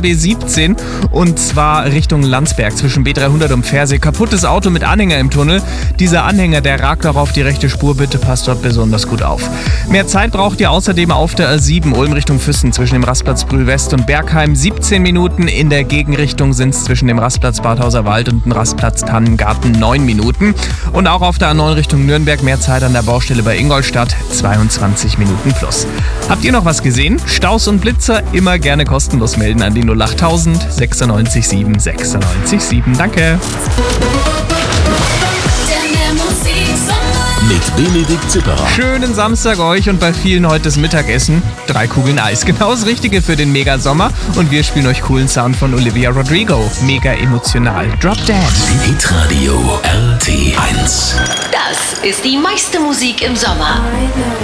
B17 und zwar Richtung Landsberg zwischen B300 und Pfersee. Kaputtes Auto mit Anhänger im Tunnel. Dieser Anhänger, der ragt auch auf die rechte Spur. Bitte passt dort besonders gut auf. Mehr Zeit braucht ihr außerdem auf der A7 Ulm Richtung Füssen zwischen dem Rastplatz Brühl West und Bergheim 17 Minuten. In der Gegenrichtung sind es zwischen dem Rastplatz Badhauser Wald und dem Rastplatz Tannengarten 9 Minuten. Und auch auf der A9 Richtung Nürnberg mehr Zeit an der Baustelle bei Ingolstadt 22 Minuten plus. Habt ihr noch was gesehen? Staus und Blitzer immer gerne kostenlos melden an die 08000 96 7 96 7. Danke. Mit Benedikt Zipperer. Schönen Samstag euch und bei vielen heute das Mittagessen. 3 Kugeln Eis, genau das Richtige für den Mega-Sommer. Und wir spielen euch coolen Sound von Olivia Rodrigo. Mega emotional. Drop Dead. Hitradio RT1. Das ist die meiste Musik im Sommer.